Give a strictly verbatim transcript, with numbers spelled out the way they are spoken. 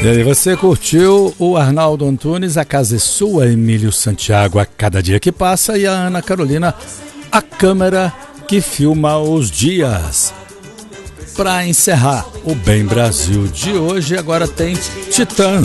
E aí, você curtiu o Arnaldo Antunes, A Casa é Sua, Emílio Santiago, A Cada Dia que Passa, e a Ana Carolina, A Câmera que Filma os Dias. Para encerrar o Bem Brasil de hoje, agora tem Titãs.